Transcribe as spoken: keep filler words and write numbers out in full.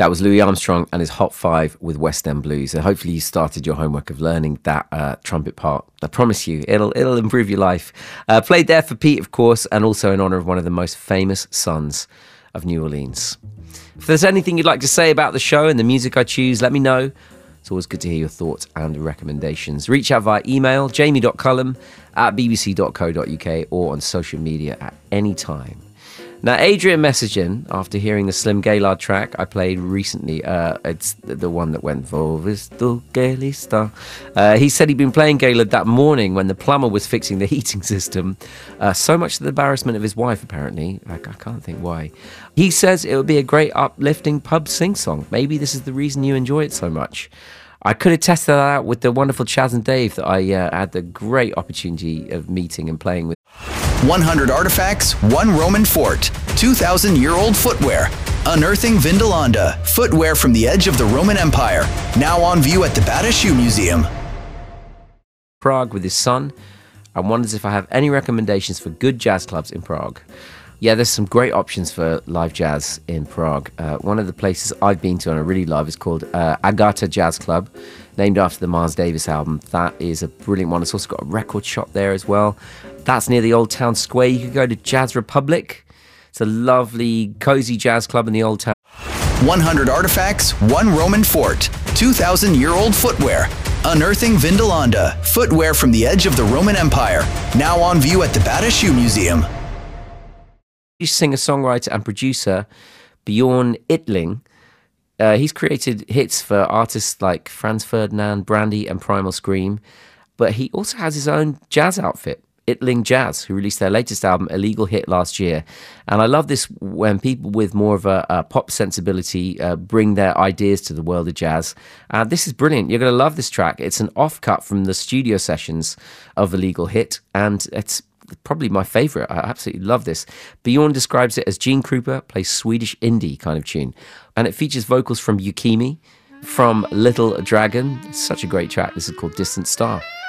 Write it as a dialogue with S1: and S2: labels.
S1: That was Louis Armstrong and his Hot Five with West End Blues. And hopefully you started your homework of learning that uh, trumpet part. I promise you, it'll it'll improve your life. Uh, played there for Pete, of course, and also in honour of one of the most famous sons of New Orleans. If there's anything you'd like to say about the show and the music I choose, let me know. It's always good to hear your thoughts and recommendations. Reach out via email, jamie.cullum at bbc.co.uk or on social media at any time. Now, Adrian messaged in after hearing the Slim Gaillard track I played recently. Uh, it's the one that went, Vovisto Gailista. Uh, he said he'd been playing Gaillard that morning when the plumber was fixing the heating system. Uh, so much to the embarrassment of his wife, apparently. I, I can't think why. He says it would be a great uplifting pub sing-song. Maybe this is the reason you enjoy it so much. I could have tested that out with the wonderful Chaz and Dave that I uh, had the great opportunity of meeting and playing with.
S2: one hundred artifacts, one Roman fort, two thousand year old footwear. Unearthing Vindolanda, footwear from the edge of the Roman Empire. Now on view at the Bata Shoe Museum.
S1: Prague with his son, and wonders if I have any recommendations for good jazz clubs in Prague. Yeah, there's some great options for live jazz in Prague. Uh, one of the places I've been to and I really love is called uh, Agata Jazz Club, named after the Miles Davis album. That is a brilliant one. It's also got a record shop there as well. That's near the Old Town Square. You could go to Jazz Republic. It's a lovely, cozy jazz club in the Old Town.
S2: one hundred artifacts, one Roman fort, two thousand year old footwear. Unearthing Vindolanda, footwear from the edge of the Roman Empire. Now on view at the Bata Shoe Museum.
S1: Singer-songwriter and producer Bjorn Yttling. Uh, he's created hits for artists like Franz Ferdinand, Brandy and Primal Scream, but he also has his own jazz outfit, Yttling Jazz, who released their latest album, Illegal Hit, last year. And I love this when people with more of a, a pop sensibility uh, bring their ideas to the world of jazz. Uh, this is brilliant. You're going to love this track. It's an offcut from the studio sessions of Illegal Hit, and it's probably my favorite. I absolutely love this. Bjorn describes it as Gene Krupa plays Swedish indie kind of tune, and it features vocals from Yukimi, from Little Dragon. It's such a great track. This is called Distant Star.